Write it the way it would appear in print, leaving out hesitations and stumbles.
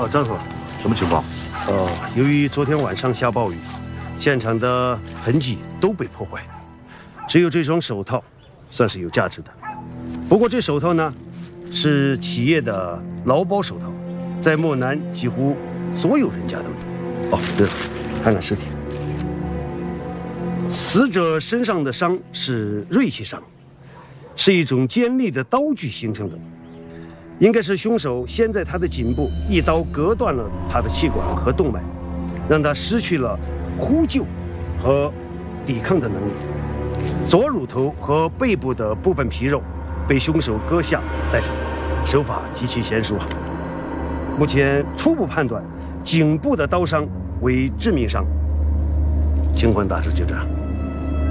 张叔， 什么情况？ 由于昨天晚上下暴雨，现场的痕迹都被破坏，只有这双手套算是有价值的。不过这手套呢，是企业的劳保手套，在漠南几乎所有人家都有。对了，看看尸体，死者身上的伤是锐器伤，是一种尖利的刀具形成的。应该是凶手先在他的颈部一刀割断了他的气管和动脉，让他失去了呼救和抵抗的能力。左乳头和背部的部分皮肉被凶手割下带走，手法极其娴熟。目前初步判断，颈部的刀伤为致命伤。情况大致就这样。